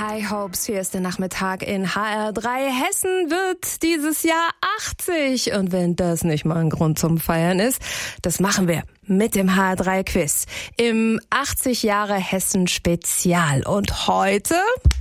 High Hopes, hier ist der Nachmittag in HR3. Hessen wird dieses Jahr 80. Und wenn das nicht mal ein Grund zum Feiern ist, das machen wir mit dem HR3-Quiz im 80 Jahre Hessen Spezial. Und heute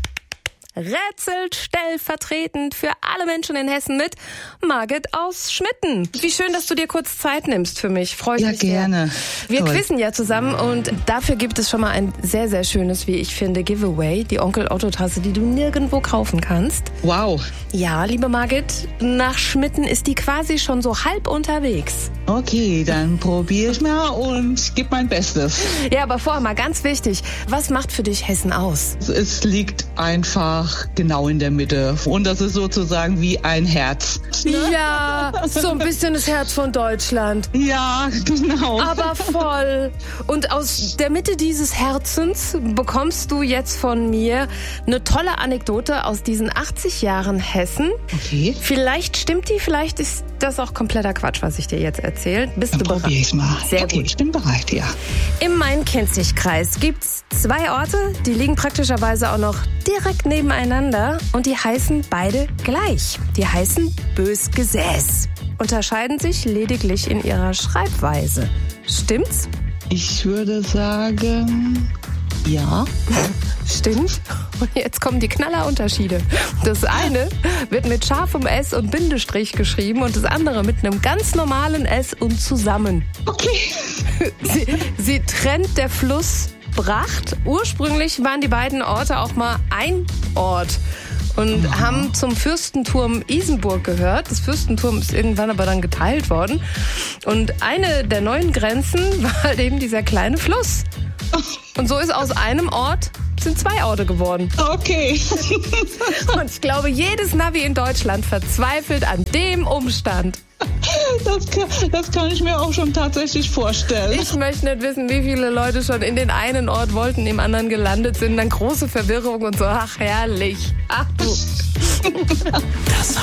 rätselt stellvertretend für alle Menschen in Hessen mit Margit aus Schmitten. Wie schön, dass du dir kurz Zeit nimmst für mich. Freue ich mich gerne. Sehr. Wir quizzen ja zusammen und dafür gibt es schon mal ein sehr, sehr schönes, wie ich finde, Giveaway. Die Onkel-Otto-Tasse, die du nirgendwo kaufen kannst. Wow. Ja, liebe Margit, nach Schmitten ist die quasi schon so halb unterwegs. Okay, dann probiere ich mal und gebe mein Bestes. Ja, aber vorher mal ganz wichtig, was macht für dich Hessen aus? Es liegt einfach genau in der Mitte und das ist sozusagen wie ein Herz. Ja, so ein bisschen das Herz von Deutschland. Ja, genau. Aber voll. Und aus der Mitte dieses Herzens bekommst du jetzt von mir eine tolle Anekdote aus diesen 80 Jahren Hessen. Okay. Vielleicht stimmt die, vielleicht ist das auch kompletter Quatsch, was ich dir jetzt erzähle. Bist Dann du bereit? probiere ich mal. Sehr okay, gut. Ich bin bereit, ja. Im Main-Kinzig-Kreis gibt's 2 Orte, die liegen praktischerweise auch noch direkt nebeneinander und die heißen beide gleich. Die heißen Bösgesäß, unterscheiden sich lediglich in ihrer Schreibweise. Stimmt's? Ich würde sagen, ja. Stimmt. Und jetzt kommen die Knallerunterschiede. Das eine wird mit scharfem S und Bindestrich geschrieben und das andere mit einem ganz normalen S und zusammen. Okay. Sie trennt der Fluss Bracht. Ursprünglich waren die beiden Orte auch mal ein Ort und haben zum Fürstenturm Isenburg gehört. Das Fürstenturm ist irgendwann aber dann geteilt worden. Und eine der neuen Grenzen war halt eben dieser kleine Fluss. Und so ist aus einem Ort sind 2 Orte geworden. Okay. Und ich glaube, jedes Navi in Deutschland verzweifelt an dem Umstand. Das kann ich mir auch schon tatsächlich vorstellen. Ich möchte nicht wissen, wie viele Leute schon in den einen Ort wollten, im anderen gelandet sind. Dann große Verwirrung und so. Ach, herrlich. Ach du.